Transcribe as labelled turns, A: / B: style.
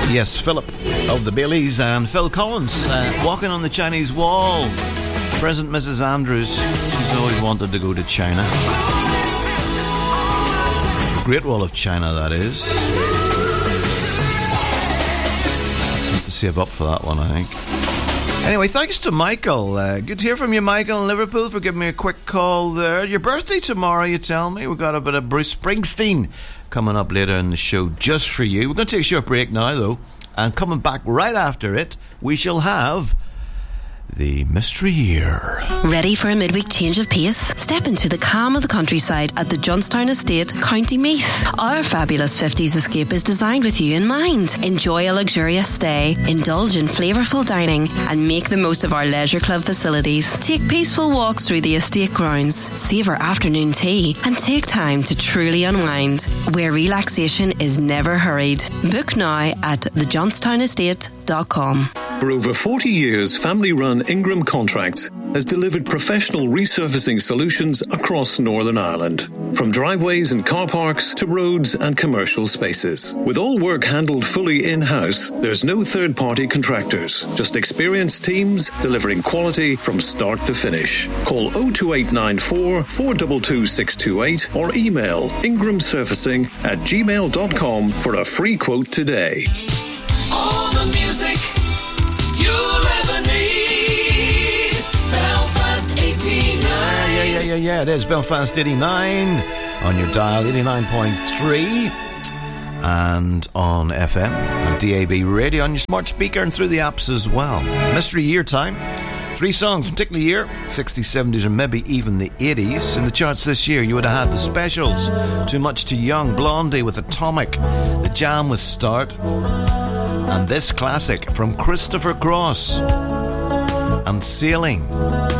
A: Yes, Philip of the Baileys and Phil Collins, Walking on the Chinese Wall. Present Mrs. Andrews, she's always wanted to go to China. The Great Wall of China, that is. Have to save up for that one, I think. Anyway, thanks to Michael. Good to hear from you, Michael in Liverpool, for giving me a quick call there. Your birthday tomorrow, you tell me. We've got a bit of Bruce Springsteen coming up later in the show just for you. We're going to take a short break now, though. And coming back right after it, we shall have the Mystery Year.
B: Ready for a midweek change of pace? Step into the calm of the countryside at the Johnstown Estate, County Meath. Our fabulous 50s escape is designed with you in mind. Enjoy a luxurious stay, indulge in flavourful dining, and make the most of our leisure club facilities. Take peaceful walks through the estate grounds, savour afternoon tea, and take time to truly unwind, where relaxation is never hurried. Book now at thejohnston.com.
C: For over 40 years, family-run Ingram Contracts has delivered professional resurfacing solutions across Northern Ireland. From driveways and car parks to roads and commercial spaces. With all work handled fully in-house, there's no third-party contractors. Just experienced teams delivering quality from start to finish. Call 02894 422 628 or email ingramsurfacing@gmail.com for a free quote today.
D: All the music you'll ever need. Belfast 89.
A: Yeah, it is Belfast 89 on your dial, 89.3, and on FM and DAB radio on your smart speaker and through the apps as well. Mystery Year time. 3 songs from particular year, 60s, 70s, or maybe even the 80s. In the charts this year, you would have had the Specials, Too Much Too Young, Blondie with Atomic, The Jam with Start, and this classic from Christopher Cross and Sailing.